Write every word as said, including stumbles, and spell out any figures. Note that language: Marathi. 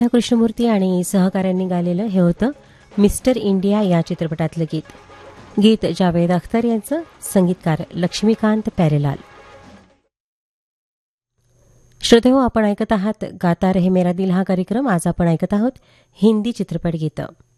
कृष्णमूर्ती आणि सहकाऱ्यांनी गायलेलं हे होतं मिस्टर इंडिया या चित्रपटातलं गीत. गीत जावेद अख्तर यांचं, संगीतकार लक्ष्मीकांत प्यारेलाल. श्रोतेहो, आपण ऐकत आहात गाता रहे मेरा दिल हा कार्यक्रम. आज आपण ऐकत आहोत हिंदी चित्रपट गीतं.